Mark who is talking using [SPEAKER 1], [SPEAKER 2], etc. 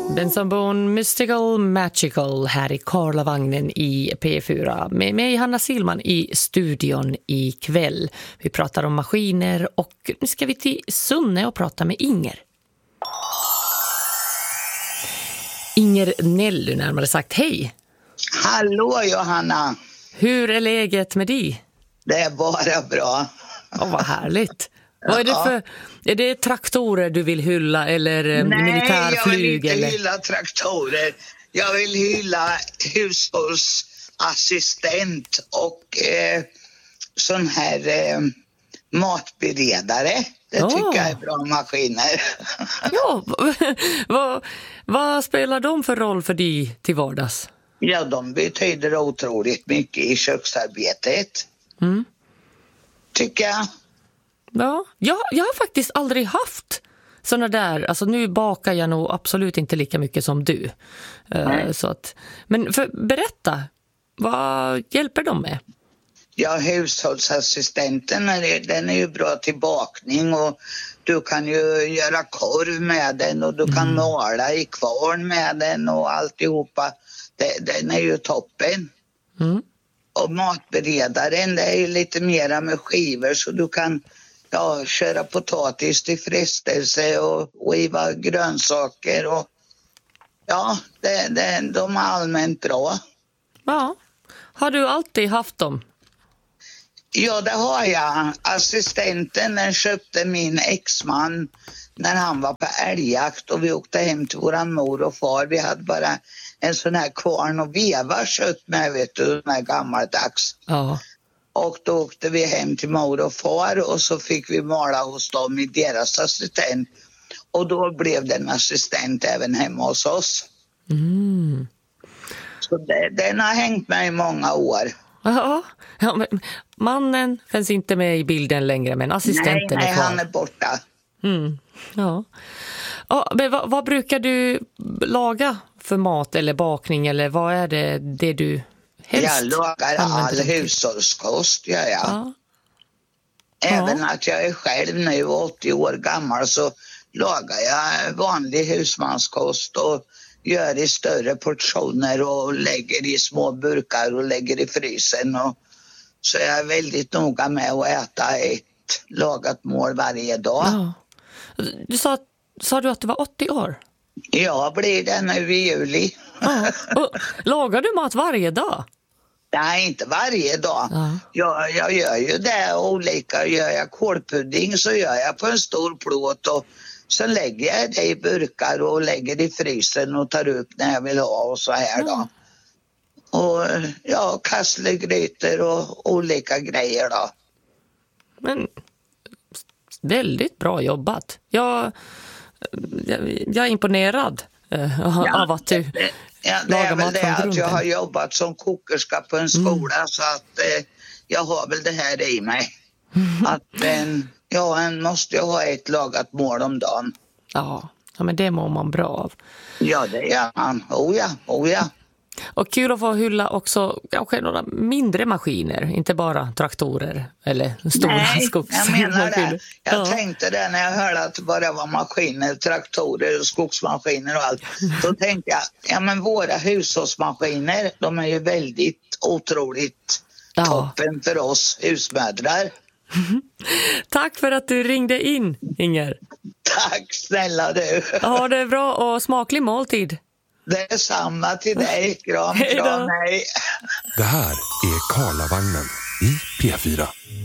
[SPEAKER 1] Benson Mystical Magical här i Karlavagnen i P4 med mig Hanna Silman i studion ikväll. Vi pratar om maskiner och nu ska vi till Sunne och prata med Inger. Inger Nelly närmare sagt, hej.
[SPEAKER 2] Hallå Johanna.
[SPEAKER 1] Hur är läget med dig?
[SPEAKER 2] Det är bara bra.
[SPEAKER 1] Vad härligt. Vad är det för, är det traktorer du vill hylla eller militärflyg?
[SPEAKER 2] Nej, jag vill inte hylla traktorer. Jag vill hylla hushållsassistent och sån här matberedare. Det tycker jag är bra maskiner.
[SPEAKER 1] Ja, vad spelar de för roll för dig till vardags?
[SPEAKER 2] Ja, de betyder otroligt mycket i köksarbetet.
[SPEAKER 1] Mm.
[SPEAKER 2] Tycker jag.
[SPEAKER 1] Ja, jag har faktiskt aldrig haft såna där, alltså nu bakar jag nog absolut inte lika mycket som du. Så att, men berätta, vad hjälper de med?
[SPEAKER 2] Ja, hushållsassistenten den är ju bra till bakning och du kan ju göra korv med den och du kan mala i kvarn med den och alltihopa. Den är ju toppen.
[SPEAKER 1] Mm.
[SPEAKER 2] Och matberedaren, det är ju lite mera med skivor så du kan köra potatis till frestelse och skiva grönsaker och de är allmänt bra.
[SPEAKER 1] Ja, har du alltid haft dem?
[SPEAKER 2] Ja, det har jag. Assistenten den köpte min exman när han var på älgjakt och vi åkte hem till våran mor och far. Vi hade bara en sån här kvarn och veva kött med, vet du, med gammaldags.
[SPEAKER 1] Ja.
[SPEAKER 2] Och då åkte vi hem till mor och far och så fick vi mala hos dem i deras assistent. Och då blev det en assistent även hemma hos oss.
[SPEAKER 1] Mm.
[SPEAKER 2] Så den har hängt med i många år.
[SPEAKER 1] Ja, men mannen finns inte med i bilden längre, men assistenten
[SPEAKER 2] nej,
[SPEAKER 1] är kvar.
[SPEAKER 2] han är borta.
[SPEAKER 1] Mm. Ja, men vad brukar du laga för mat eller bakning eller vad är det du helst?
[SPEAKER 2] Jag lagar all hushållskost, gör jag.
[SPEAKER 1] Ja.
[SPEAKER 2] Även att jag är själv nu 80 år gammal så lagar jag vanlig husmanskost och gör i större portioner och lägger i små burkar och lägger i frysen. Och så jag är väldigt noga med att äta ett lagat mål varje dag.
[SPEAKER 1] Ja. Du sa du att du var 80 år?
[SPEAKER 2] Ja, blir det nu i juli.
[SPEAKER 1] Ja. Lagar du mat varje dag?
[SPEAKER 2] Nej, inte varje dag.
[SPEAKER 1] Ja.
[SPEAKER 2] Jag gör ju det olika. Gör jag kålpudding så gör jag på en stor plåt och så lägger jag det i burkar och lägger det i frysen och tar upp när jag vill ha och så här då. Och kasslegrytor och olika grejer då.
[SPEAKER 1] Men väldigt bra jobbat. Jag är imponerad av att du lagar mat från grunden.
[SPEAKER 2] Det är väl det att jag har jobbat som kokerska på en skola så att jag har väl det här i mig. Att en måste ju ha ett lagat mål om dagen.
[SPEAKER 1] Ja, men det mår man bra av.
[SPEAKER 2] Ja, det gör man. Oh ja.
[SPEAKER 1] Och kul att få hylla också kanske några mindre maskiner, inte bara traktorer eller stora skogsmaskiner.
[SPEAKER 2] Jag menar det. Jag tänkte det när jag hörde att det bara var maskiner, traktorer och skogsmaskiner och allt. Då tänkte jag, men våra hushållsmaskiner, de är ju väldigt otroligt toppen för oss husmödrar.
[SPEAKER 1] Tack för att du ringde in, Inger.
[SPEAKER 2] Tack snälla du.
[SPEAKER 1] Ha det bra och smaklig måltid.
[SPEAKER 2] Det är samma till dig. Kram, hej.
[SPEAKER 3] Det här är Karlavagnen i P4.